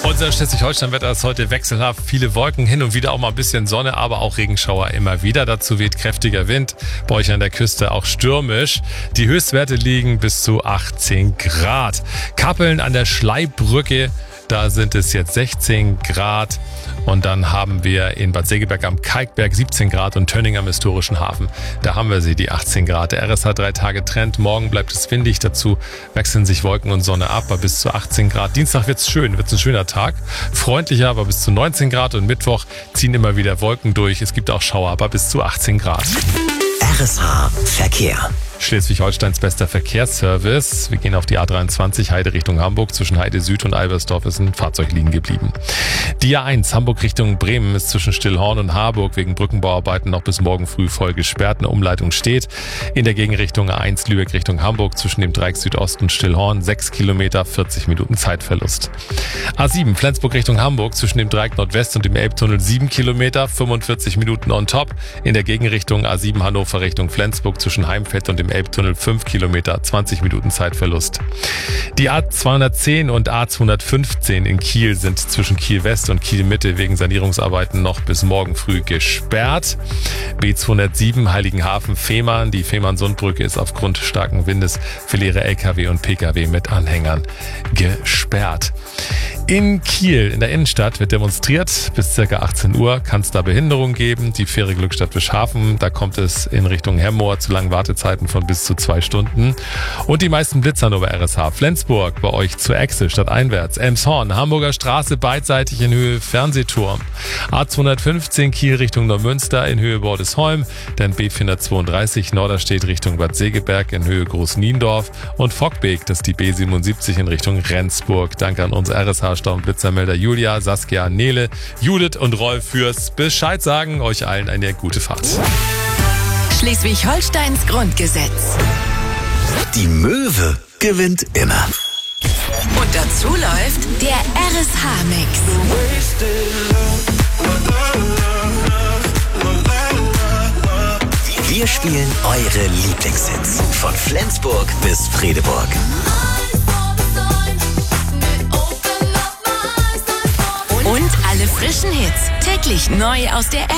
Unser Schleswig-Holstein-Wetter ist heute wechselhaft. Viele Wolken, hin und wieder auch mal ein bisschen Sonne, aber auch Regenschauer immer wieder. Dazu weht kräftiger Wind. Bei euch an der Küste auch stürmisch. Die Höchstwerte liegen bis zu 18 Grad. Kappeln an der Schleibrücke, da sind es jetzt 16 Grad. Und dann haben wir in Bad Segeberg am Kalkberg 17 Grad und Tönning am historischen Hafen. Da haben wir sie, die 18 Grad. Der RSH 3-Tage-Trend. Morgen bleibt es windig. Dazu wechseln sich Wolken und Sonne ab bei bis zu 18 Grad. Dienstag wird's schön, wird's ein schöner Tag. Freundlicher, aber bis zu 19 Grad. Und Mittwoch ziehen immer wieder Wolken durch. Es gibt auch Schauer, aber bis zu 18 Grad. RSH Verkehr. Schleswig-Holsteins bester Verkehrsservice. Wir gehen auf die A23 Heide Richtung Hamburg. Zwischen Heide Süd und Albersdorf ist ein Fahrzeug liegen geblieben. Die A1 Hamburg Richtung Bremen ist zwischen Stillhorn und Harburg wegen Brückenbauarbeiten noch bis morgen früh voll gesperrt. Eine Umleitung steht. In der Gegenrichtung A1 Lübeck Richtung Hamburg zwischen dem Dreieck Südost und Stillhorn 6 Kilometer, 40 Minuten Zeitverlust. A7 Flensburg Richtung Hamburg zwischen dem Dreieck Nordwest und dem Elbtunnel 7 Kilometer, 45 Minuten on top. In der Gegenrichtung A7 Hannover Richtung Flensburg zwischen Heimfeld und dem Elbtunnel 5 Kilometer, 20 Minuten Zeitverlust. Die A210 und A215 in Kiel sind zwischen Kiel West und Kiel Mitte wegen Sanierungsarbeiten noch bis morgen früh gesperrt. B207 Heiligenhafen-Fehmarn. Die Fehmarn-Sundbrücke ist aufgrund starken Windes für leere LKW und PKW mit Anhängern gesperrt. In Kiel, in der Innenstadt, wird demonstriert. Bis ca. 18 Uhr kann es da Behinderung geben. Die Fähre Glückstadt Bischhafen, da kommt es in Richtung Hemmoor zu langen Wartezeiten von bis zu 2 Stunden. Und die meisten Blitzer nur bei RSH. Flensburg, bei euch zur Echse statt einwärts. Elmshorn, Hamburger Straße beidseitig in Höhe Fernsehturm. A215 Kiel Richtung Neumünster in Höhe Bordesholm. Dann B432 Norderstedt Richtung Bad Segeberg in Höhe Großniendorf. Und Fockbeek, das ist die B77 in Richtung Rendsburg. Danke an unsere RSH Blitzermelder Julia, Saskia, Nele, Judith und Rolf fürs Bescheid sagen. Euch allen eine gute Fahrt. Schleswig-Holsteins Grundgesetz. Die Möwe gewinnt immer. Und dazu läuft der RSH-Mix. Wir spielen eure Lieblingshits von Flensburg bis Fredeburg. Und alle frischen Hits täglich neu aus der